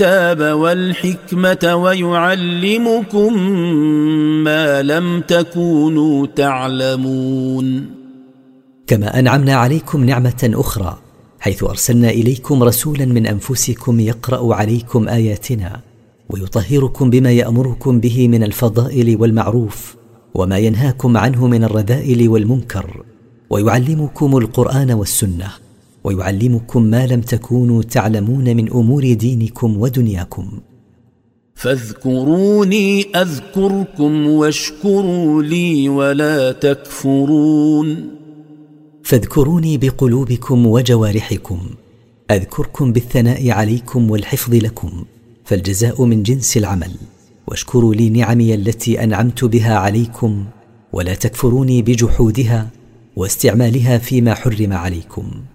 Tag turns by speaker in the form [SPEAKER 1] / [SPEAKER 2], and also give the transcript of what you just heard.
[SPEAKER 1] الكتاب والحكمة ويعلمكم ما لم تكونوا تعلمون.
[SPEAKER 2] كما أنعمنا عليكم نعمة أخرى حيث أرسلنا إليكم رسولا من أنفسكم يقرأ عليكم آياتنا ويطهركم بما يأمركم به من الفضائل والمعروف وما ينهاكم عنه من الرذائل والمنكر، ويعلمكم القرآن والسنة، ويعلمكم ما لم تكونوا تعلمون من أمور دينكم ودنياكم.
[SPEAKER 1] فاذكروني أذكركم واشكروا لي ولا تكفرون.
[SPEAKER 2] فاذكروني بقلوبكم وجوارحكم، أذكركم بالثناء عليكم والحفظ لكم، فالجزاء من جنس العمل. واشكروا لي نعمي التي أنعمت بها عليكم، ولا تكفروني بجحودها واستعمالها فيما حرم عليكم.